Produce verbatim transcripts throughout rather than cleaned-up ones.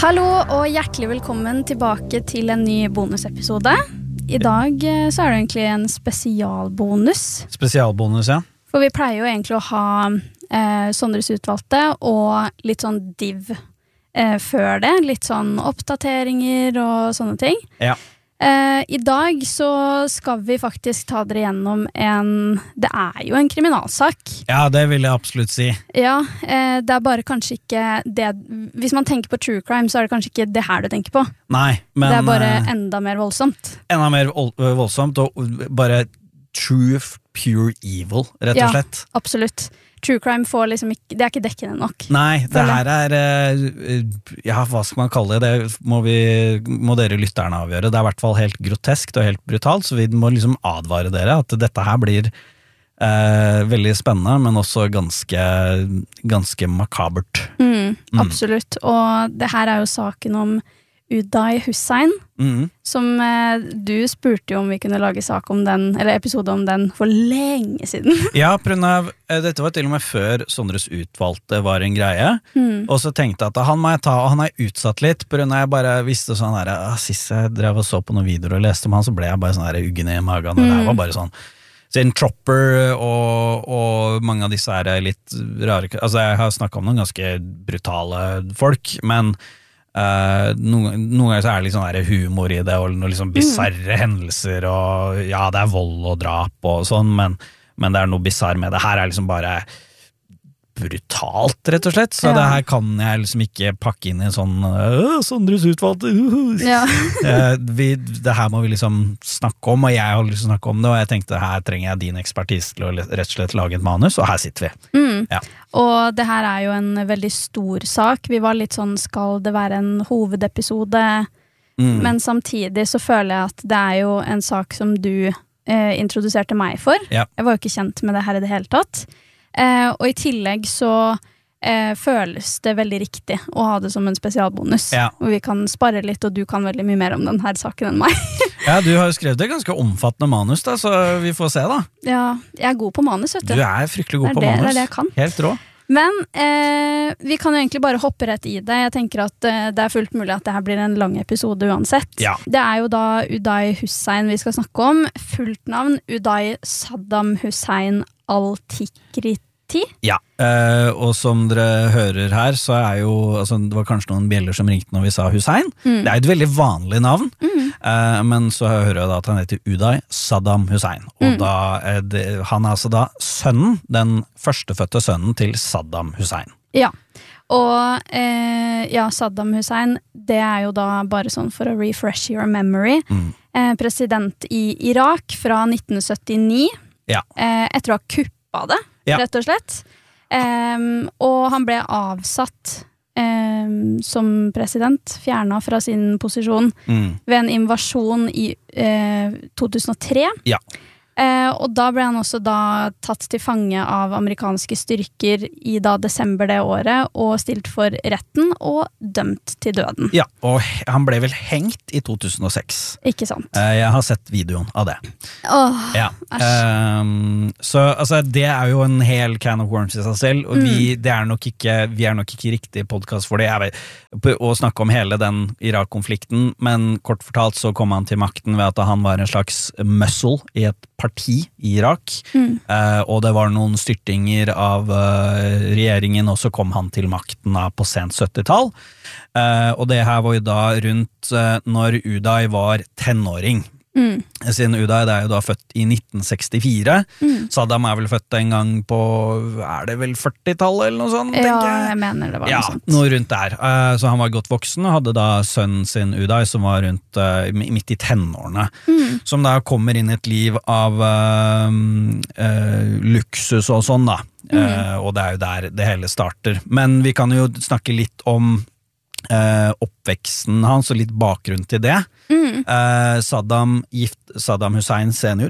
Hallo og hjertelig velkommen tilbake til en ny bonusepisode. I dag så er det egentlig en spesialbonus. Spesialbonus, ja. For vi pleier jo egentlig å ha eh, Sondres utvalgte og litt sånn div eh, før det. Litt sånn oppdateringer og sånne ting. Ja. Eh, I dag så skal vi faktisk ta dere gjennom en, det er jo en kriminalsak. Ja, det vil jeg absolutt si. Ja, eh, det er bare kanskje ikke det, hvis man tenker på true crime så er det kanskje ikke det her du tenker på. Nei, men det er bare eh, enda mer voldsomt. enda mer vold- voldsomt, og bare true, pure evil, rett og Ja. slett. Absolutt. True crime får liksom ikke, det er ikke dekkende nok. Nei, det Føler her er, eh, ja, hva skal man kalle det? Det må, vi, må dere lytterne avgjøre. Det er i hvert fall helt groteskt og helt brutalt, så vi må liksom advare dere at dette her blir eh, veldig spennende, men også ganske, ganske makabert. Mm, absolutt. Og det her er jo saken om Uday Hussein, Mm. som eh, du spurte jo om vi kunne lage sak om den, eller episode om den for lenge siden. Ja, på grunn av, eh, dette var til og med før Sondres utvalgte var en greie, Mm. og så tenkte jeg at han må jeg ta, og han er utsatt litt, på grunn av jeg bare visste sånn her, ah, sist jeg drev og så på noen videoer og leste om han, så ble jeg bare sånn her uggen i magen, og det her var bare sånn, siden Chopper og, og mange av disse her er litt rare, altså jeg har snakket om noen ganske brutale folk, men Uh, noen, noen ganger så er det litt sånn der humor i det, og noen liksom bizarre hendelser, og ja, det er vold og drap og sånn, men, men det er noe bizarre med det. Her er liksom bare brutalt, rett og slett, så Ja. det her kan jeg liksom ikke pakke inn i en sånn uh, Sondres utvalgte uh. Ja. uh, vi, det her må vi liksom snakke om, og jeg har lyst til å snakke om det, og jeg tenkte her trenger jeg din ekspertise til å rett og slett lage et manus, og her sitter vi. Mm. Ja. Og det her er jo en veldig stor sak. Vi var litt sånn, skal det være en hovedepisode? Mm. Men samtidig så føler jeg at det er jo en sak som du eh, introduserte meg for. Ja. Jeg var jo ikke kjent med det her i det hele tatt. Eh, og i tillegg så eh, føles det veldig riktig å ha det som en spesialbonus. Ja. Og vi kan spare litt, og du kan veldig mye mer om den her saken enn meg. Ja, du har jo skrevet et ganske omfattende manus da, så vi får se da. Ja, jeg er god på manus, vet du. Du er fryktelig god Det er på det- manus. det er det jeg kan. Helt rå. Men eh, vi kan jo egentlig bare hoppe rett i det. Jeg tenker at eh, det er fullt mulig at det her blir en lang episode uansett. Ja. Det er jo da Uday Hussein vi skal snakke om. Fullt navn Uday Saddam Hussein al-Tikriti. Ja, eh, og som dere hører her, så er jo, altså, det var kanskje noen bjeller som ringte når vi sa Hussein. Mm. Det er jo et veldig vanlig navn, Mm. eh, men så hører jeg da at han heter Uday Saddam Hussein. Og Mm. da er det, han er altså da sønnen, den førstefødte sønnen til Saddam Hussein. Ja. Og eh, ja, Saddam Hussein, det er jo da bare sånn for å refresh your memory. Mm. Eh, president i Irak fra nitten syttini, Ja. eh, etter å ha kuppa det, Ja. rett og slett. Em, og han ble avsatt em, som president, fjernet fra sin posisjon Mm. ved en invasjon i eh, to tusen og tre. Ja. Eh, og da ble han også da tatt til fange av amerikanske styrker i da desember det året, og stilt for retten og dømt til døden. Ja, og he- han ble vel hengt i to tusen og seks. Ikke sant? Eh, jeg har sett videoen av det. Åh, Ja. æsj. Ehm, så altså, det er jo en hel can of worms i seg selv, og vi, det er nok ikke, vi er nok ikke riktig podcast for det, jeg vet, på- å snakke om hele den Irak-konflikten, men kort fortalt så kom han til makten ved at han var en slags muscle i et parti i Irak, Mm. eh, og det var noen styrtinger av eh, regjeringen, og så kom han til makten da, på sent syttitall, eh, og det her var jo da rundt eh, når Uday var tenåring. Mm. Siden Uday det er jo da født i nitten sekstifire. Mm. Saddam er vel født en gang på, er det vel førtitallet eller noe sånt, Ja, tenker jeg. jeg mener det var Ja, noe sånt. noe rundt der. Eh, Så han var godt voksen og hadde da sønnen sin Uday som var rundt eh, midt i tenårene. Mm. Som da kommer inn i et liv av eh, eh, luksus og sånn da. Eh, og det er jo der det hele starter. Men vi kan jo snakke litt om eh, oppveksten hans og litt bakgrunn til det. Mm. Eh, Saddam, gift, Saddam Hussein senior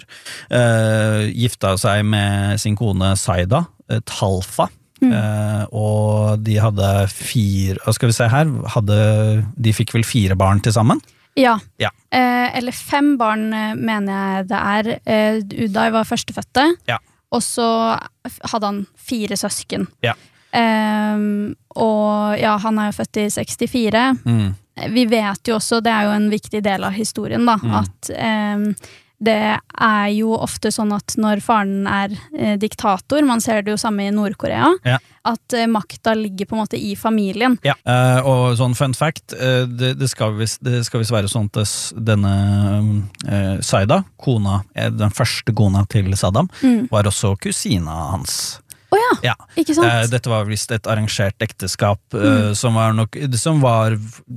eh, gifta seg med sin kone Saida eh, Talfa, Mm. eh, og de hadde fire, hva skal vi se her, hadde, de fikk vel fire barn til sammen? Ja. Ja. Eh, eller fem barn, eh, mener jeg det er. Eh, Uday var førstefødte, Ja. og så f- hadde han fire søsken. Ja. Um, og ja, han er jo født i sekstifire. Mm. Vi vet jo også, det er jo en viktig del av historien da, mm. at um, det er jo ofte sånn at når faren er eh, diktator, man ser det jo samme i Nord-Korea, ja. at eh, makta ligger på en måte i familien. Ja, uh, og sånn fun fact, uh, det, det skal visst vis være sånn at denne uh, Saida, kona, den første kona til Saddam, mm. var også kusina hans. Å oh ja, ja, ikke sant? Uh, dette var visst et arrangert ekteskap uh, mm. som var nok, som var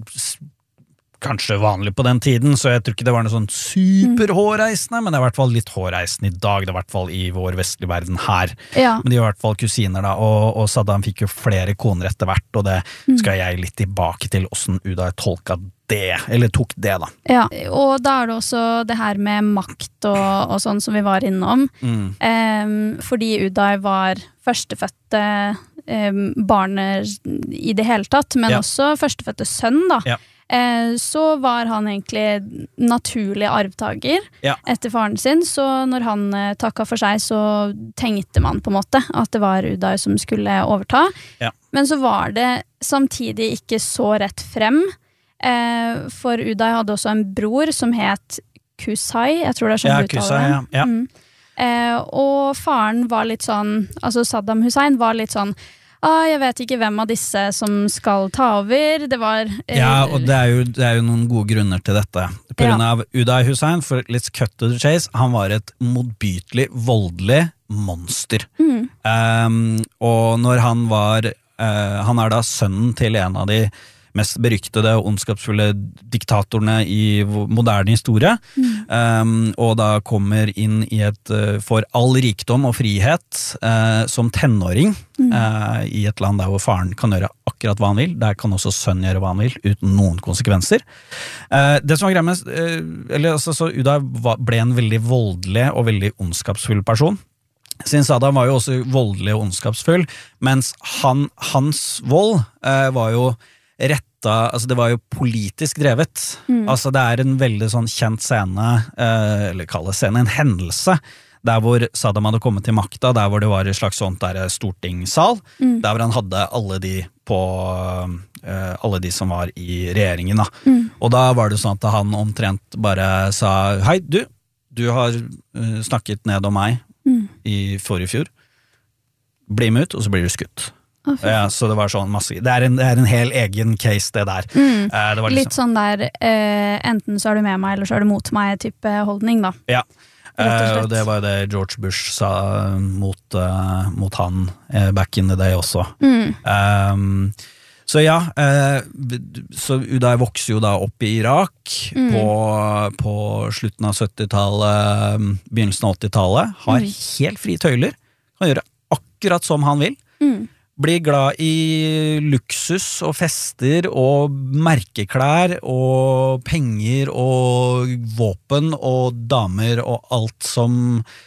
kanskje vanlig på den tiden, så jeg tror ikke det var noe sånn super hårreisende, men det er i hvert fall litt hårreisende i dag, det er i hvert fall i vår vestlige verden her. Ja. Men de er i hvert fall kusiner da, og, og Saddam fikk jo flere koner etter hvert, og det skal jeg litt tilbake til hvordan Uday tolka det, eller tok det da. Ja, og da er det også det her med makt og, og sånn som vi var innom, mm. um, fordi Uday var førstefødte um, barnet i det hele tatt, men ja. også førstefødte sønn da. Ja. Så var han egentlig naturlig arvtager ja. etter faren sin, så når han takket for seg, så tenkte man på en måte at det var Uday som skulle overta. Ja. Men så var det samtidig ikke så rett frem, for Uday hadde også en bror som het Qusay, jeg tror det er sånn ja, uttaler Qusay, ja. Ja. Mm. Og faren var litt sånn, altså Saddam Hussein var litt sånn, ah, jeg vet ikke hvem av disse som skal ta over. Det var eh, Ja, og det er, jo, det er jo noen gode grunner til dette. På grunn av ja. Uday Hussein, for let's cut to the chase, han var et motbytelig, voldelig monster. Mm. Um, og når han var uh, han er da sønnen til en av de mest beryktede og ondskapsfulle diktatorene i moderne historie, mm. um, og da kommer inn i et uh, for all rikdom og frihet uh, som tenåring mm. uh, i et land der hvor faren kan gjøre akkurat hva han vil, der kan også sønnen gjøre hva han vil, uten noen konsekvenser. Uh, det som var greia med, uh, eller altså, så Uday ble en veldig voldelig og veldig ondskapsfull person. Siden Saddam var jo også voldelig og ondskapsfull, mens han, hans vold uh, var jo retta, altså det var jo politisk drevet. Mm. Altså det er en veldig sånn kjent scene, eh, eller kall det scene, en hendelse, der hvor Saddam hadde kommet til makta, der hvor det var et slags sånt der stortingssal, mm. der hvor han hadde alle de på, eh, alle de som var i regjeringen da. Mm. Og da var det sånn at han omtrent bare sa, hei du, du har uh, snakket ned om meg mm. i forrige fjor, bli med ut, og så blir du skutt. Oh, ja, så det var sånn masse, det er en, det er en hel egen case det der. Mm. Eh, det var liksom, litt sånn der, eh, enten så er du med meg, eller så er du mot meg type holdning da. Ja, eh, og det var det George Bush sa mot, uh, mot han eh, back in the day også. Mm. Um, så ja, eh, så Uday vokser jo da opp i Irak mm. på, på slutten av syttitallet, begynnelsen av åttitallet, har mm. helt frie tøyler, kan gjøre akkurat som han vil. Mm. Blir glad i luksus og fester og merkeklær og penger og våpen og damer og alt som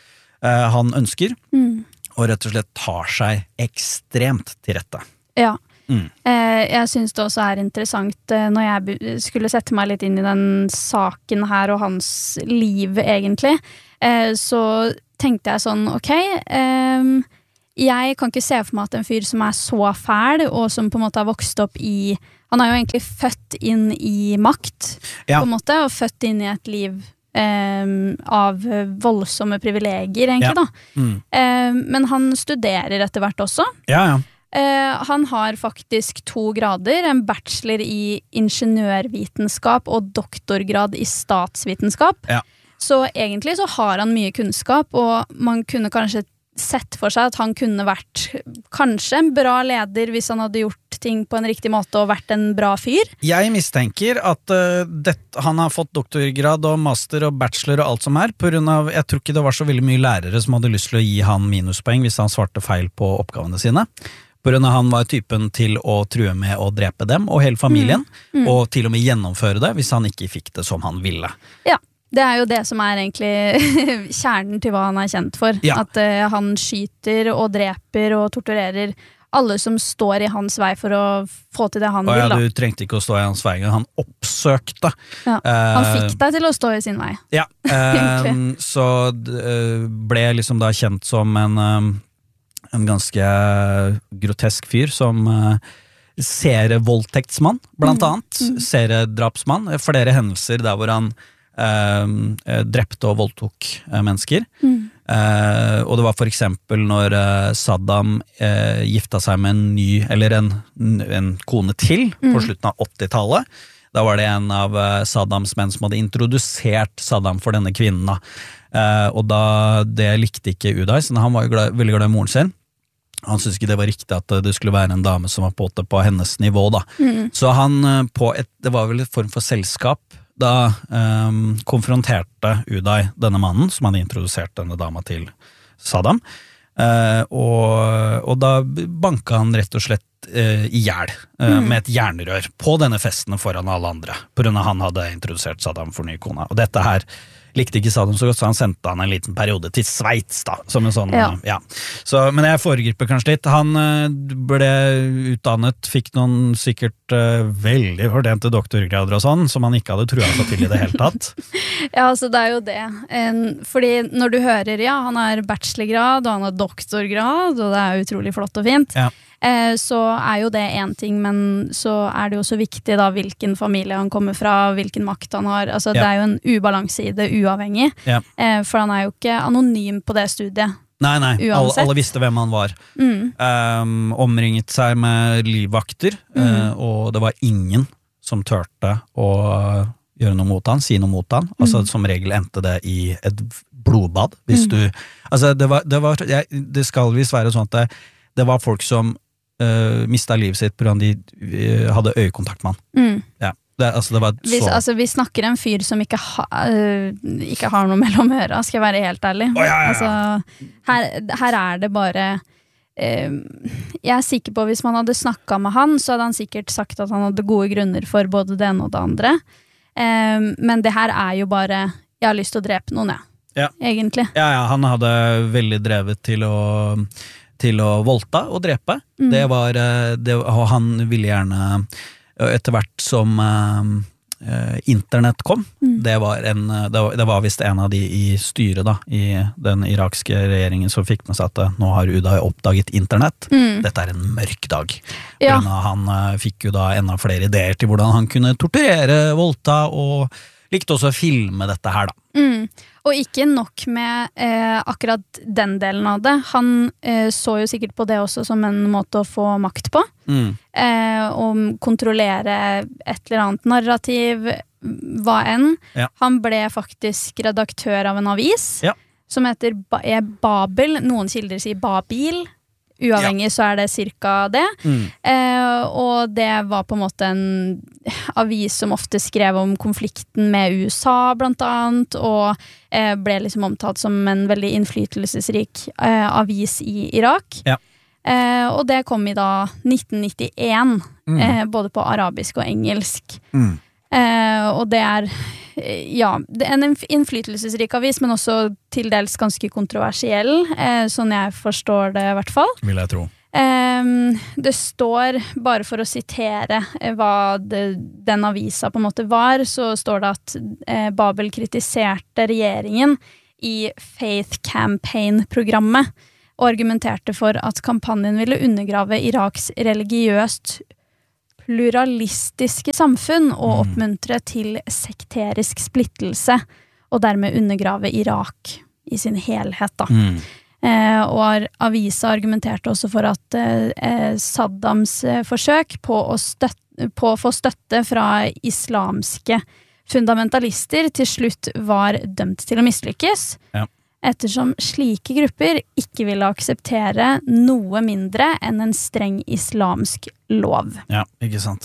eh, han ønsker, mm. og rett og slett tar seg ekstremt til rette. Ja, mm. eh, jeg synes det også er interessant eh, når jeg skulle sette meg litt inn i den saken her og hans liv egentlig, eh, så tenkte jeg sånn, ok, eh, jeg kan ikke se for meg at en fyr som er så fæl, og som på en måte har vokst opp i, han er jo egentlig født inn i makt, ja. på en måte, og født inn i et liv eh, av voldsomme privilegier, egentlig ja. da. Mm. Eh, men han studerer etter hvert også. Ja, ja. Eh, han har faktisk to grader, en bachelor i ingeniørvitenskap og doktorgrad i statsvitenskap. Ja. Så egentlig så har han mye kunnskap, og man kunne kanskje sett for seg at han kunne vært kanskje en bra leder hvis han hadde gjort ting på en riktig måte og vært en bra fyr. Jeg mistenker at uh, det, han har fått doktorgrad og master og bachelor og alt som er, på grunn av, jeg tror ikke det var så veldig mye lærere som hadde lyst til å gi han minuspoeng hvis han svarte feil på oppgavene sine. På grunn av han var typen til å true med å drepe dem og hele familien, mm. Mm. og til og med gjennomføre det hvis han ikke fikk det som han ville. Ja. Det er jo det som er egentlig kjernen til hva han er kjent for. Ja. At uh, han skyter og dreper og torturerer alle som står i hans vei for å få til det han og vil. Ja, da. Du trengte ikke å stå i hans vei, han oppsøkte. Ja. Han fikk deg til å stå i sin vei. Ja, uh, så ble liksom da kjent som en, en ganske grotesk fyr som serievoldtektsmann, blant annet, mm. seriedrapsmann, flere hendelser der hvor han eh, drepte og voldtok eh, mennesker. Mm. Eh, og det var for eksempel når eh, Saddam eh, gifta seg med en ny, eller en, en kone til, mm. på slutten av åttitallet. Da var det en av eh, Saddams menn som hadde introdusert Saddam for denne kvinnen. Da. Eh, og da, det likte ikke Uday, så han var jo glad, veldig glad i moren sin. Han syntes ikke det var riktig at det skulle være en dame som var på, på hennes nivå da. Mm. Så han på et, det var vel et form for selskap, da um, konfronterte Uday denne mannen, som hadde introdusert denne dama til Saddam, uh, og, og da banka han rett og slett uh, i hjel, uh, mm. med et jernrør på denne festen foran alle andre, på grunn av han hadde introdusert Saddam for ny kone. Og dette her likte ikke Saddam så godt, så han sendte han en liten periode til Sveits da, som en sånn, ja. ja. Så, men jeg foregriper kanskje litt. Han ble utdannet, fikk noen sikkert uh, veldig fordente doktorgrader og sånn, som han ikke hadde trua seg til i det hele tatt. Ja, altså det er jo det. En, fordi når du hører, ja, han har bachelorgrad, og han har doktorgrad, og det er utrolig flott og fint, ja. eh, så er jo det en ting, men så er det jo så viktig da, hvilken familie han kommer fra, hvilken makt han har. Altså ja. Det er jo en ubalanse i det, uavhengig. Ja. Eh, for han er jo ikke anonym på det studiet. Nei, nei, alle, alle visste hvem han var. Mm. Um, omringet seg med livvakter, mm. uh, og det var ingen som tørte å gjøre noe mot han, si noe mot han. Mm. Altså som regel endte det i et blodbad. Hvis mm. du, altså det, var, det, var, jeg, det skal visst være sånn at det, det var folk som uh, mistet livet sitt på grunn av de uh, hadde øyekontakt med han. Mm. Ja. Det, altså det var så... vi, altså, vi snakker en fyr som ikke, ha, uh, ikke har noe mellom øra, skal jeg være helt ærlig. Oh, ja, ja, ja. Altså, her, her er det bare uh, jeg er sikker på hvis man hadde snakket med han, så hadde han sikkert sagt at han hadde gode grunner for både det ene og det andre. Uh, men det her er jo bare jeg har lyst til å drepe noen, ja. Ja. Egentlig. Ja, ja, han hadde veldig drevet til å til å voldta og drepe. Mm. Det var, det, og han ville gjerne etter hvert som uh, internett kom, mm. det var, en, det var, det var visst en av de i styret da, i den irakske regjeringen som fikk med seg at nå har Uday oppdaget internett. Mm. Dette er en mørk dag. Ja. Han uh, fikk jo da enda flere ideer til hvordan han kunne torturere, voldta, og likte også å filme dette her da. Mm. Og ikke nok med eh, akkurat den delen av det. Han eh, så jo sikkert på det også som en måte å få makt på. Mm. Eh, og kontrollere et eller annet narrativ, hva enn. Ja. Han ble faktisk redaktør av en avis, ja. Som heter ba- Babel. Noen kilder sier Babil. Uavhengig ja. Så er det cirka det. Mm. Eh, og det var på en måte en avis som ofte skrev om konflikten med U S A, blant annet, og eh, ble liksom omtalt som en veldig innflytelsesrik eh, avis i Irak. Ja. Eh, og det kom i da nitten nittien, mm. eh, både på arabisk og engelsk. Mm. Eh, og det er ja, det er en innflytelsesrik avis, men også til dels ganske kontroversiell, eh, sånn jeg forstår det i hvert fall. Vil jeg tro. Eh, det står, bare for å sitere eh, hva det, den avisa på en måte var, så står det at eh, Babel kritiserte regjeringen i Faith Campaign-programmet, og argumenterte for at kampanjen ville undergrave Iraks religiøst pluralistiske samfunn og oppmuntre til sekterisk splittelse, og dermed undergrave Irak i sin helhet. Da. Mm. Eh, og avisa argumenterte også for at eh, Saddams eh, forsøk på å, støtte, på å få støtte fra islamske fundamentalister til slutt var dømt til å mislykkes. Ja. Ettersom slike grupper ikke ville akseptere noe mindre enn en streng islamsk lov. Ja, ikke sant.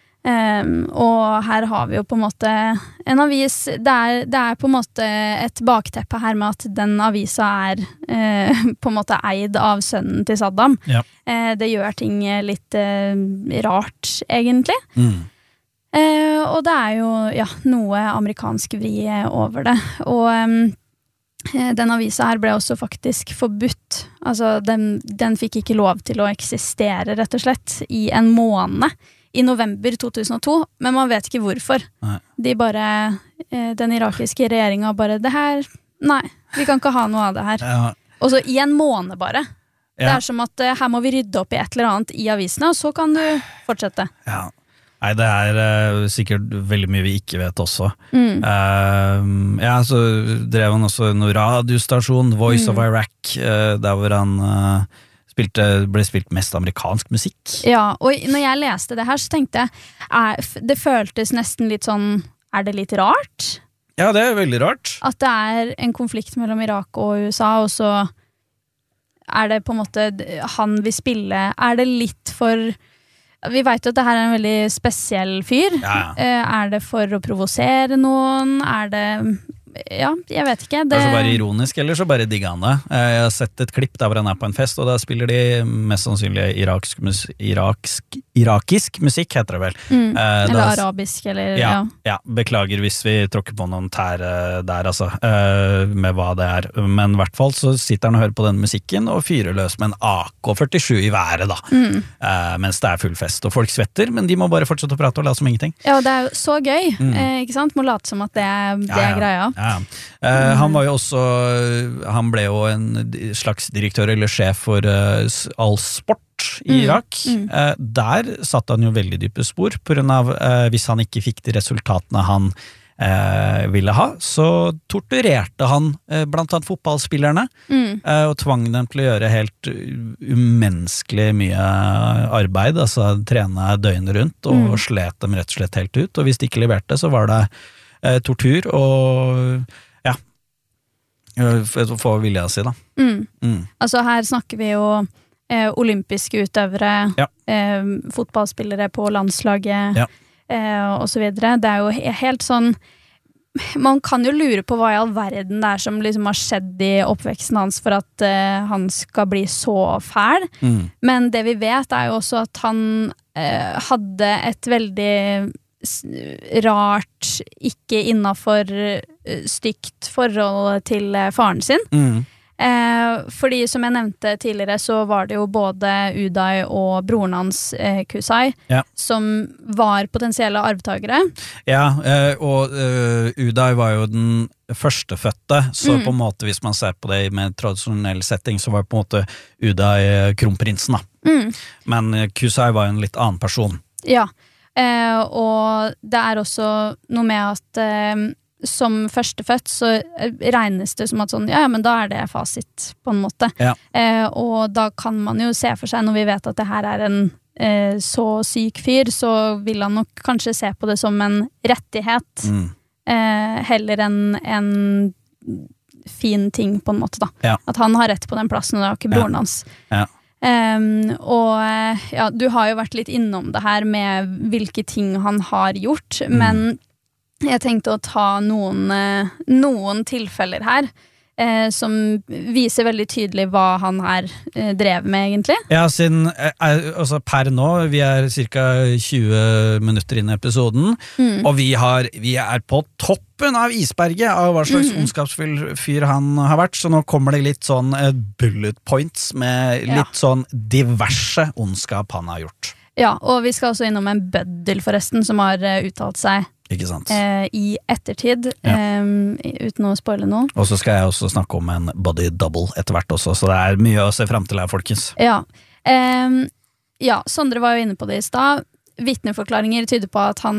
Um, og her har vi jo på en måte en avis, det er, det er på en måte et bakteppe her med at den avisa er uh, på en måte eid av sønnen til Saddam. Ja. Uh, det gjør ting litt uh, rart, egentlig. Mm. Uh, og det er jo ja, noe amerikansk vri over det. Og um, den avisa her ble også faktisk forbudt. Altså, den, den fikk ikke lov til å eksistere, rett og slett, i en måned. I november to tusen og to, men man vet ikke hvorfor. Nei. De bare, den irakiske regjeringen bare, det her, nei, vi kan ikke ha noe av det her. Ja. Og så i en måned bare. Det er som at uh, her må vi rydde opp i et eller annet i avisene, og så kan du fortsette. Ja. Nei, det er uh, sikkert veldig mye vi ikke vet også. Mm. Uh, ja, så drev han også en radiostasjon, Voice mm. of Iraq, uh, der hvor han uh, spilte, ble spilt mest amerikansk musikk. Ja, og når jeg leste det her, så tenkte jeg, er, det føltes nesten litt sånn, er det litt rart? Ja, det er veldig rart. At det er en konflikt mellom Irak og U S A, og så er det på en måte, han vil spille, er det litt for... Vi vet jo at det her er en veldig spesiell fyr. Ja, ja. Er det for å provosere noen? Er det... Ja, jeg vet ikke. Det... det er så bare ironisk, eller så bare digger han det. Jeg har sett et klipp der hvor han er på en fest, og da spiller de mest sannsynlig iraksk, mus iraksk, irakisk musikk, heter det vel. Mm. Eh, eller da... arabisk, eller ja, ja. ja. Beklager hvis vi tråkker på noen tær der, altså, eh, med hva det er. Men i hvert fall så sitter han og hører på den musikken, og fyrer løs med en A K førtisju i været, da. Mm. Eh, mens det er full fest, og folk svetter, men de må bare fortsette å prate og late som ingenting. Ja, det er jo så gøy, mm. eh, ikke sant? Må late som at det er, det ja, ja. er greia. Ja. Uh, han var jo også Han ble jo en slags direktør eller sjef for uh, all sport i Irak. Mm. Mm. Uh, der satt han jo veldig dype spor, på grunn av uh, hvis han ikke fikk de resultatene han uh, ville ha, så torturerte han uh, blant annet fotballspillerne, mm. uh, og tvang dem til å gjøre helt umenneskelig mye arbeid, altså trene døgnet rundt, og mm. slet dem rett og slett helt ut, og hvis de ikke leverte, så var det uh, tortur og for å få vilja si, da. Mm. Mm. Altså her snakker vi jo eh, olympiske utøvere, ja. eh, fotballspillere på landslaget, ja. eh, og så videre. Det er jo helt sånn, man kan jo lure på hva i all verden det er som liksom har skjedd i oppveksten hans for at eh, han skal bli så fæl. Mm. Men det vi vet er jo også at han eh, hadde et veldig rart, ikke innenfor stygt forhold til faren sin. Mm. Eh, fordi som jeg nevnte tidligere, så var det jo både Uday og broren hans, eh, Qusay, ja. som var potensielle arvtagere. Ja, eh, og uh, Uday var jo den førstefødte, så mm. på en måte, hvis man ser på det med tradisjonell setting, så var på en måte Uday kronprinsen, da. Mm. Men Qusay var jo en litt annen person. Ja, Eh, og det er også noe med at eh, som førstefødt så regnes det som at sånn, ja, men da er det fasit på en måte. Ja. Eh, og da kan man jo se for seg, når vi vet at det her er en eh, så syk fyr, så vil han nok kanskje se på det som en rettighet, mm. eh, heller enn en fin ting på en måte da. Ja. At han har rett på den plassen, og det har ikke broren ja. hans. Ja. Um, og ja, du har jo vært litt innom det her med hvilke ting han har gjort, mm. men jeg tenkte å ta noen, noen tilfeller her eh, som viser veldig tydelig hva han her eh, drev med egentlig. Ja, siden eh, altså per nå, vi er cirka tjue minutter inn i episoden, mm. og vi, har, vi er på toppen av isberget av hva slags mm. ondskapsfull fyr han har vært, så nå kommer det litt sånn uh, bullet points med litt ja. sånn diverse ondskap han har gjort. Ja, og vi skal også innom en bøddel forresten, som har uh, uttalt seg Ikke sant? Uh, i ettertid, ja. um, uten å spoile noe. Og så skal jeg også snakke om en body double etter hvert også, så det er mye å se frem til her, folkens. Ja, um, ja Sondre var jo inne på det i stad. Vitneforklaringer tyder på at han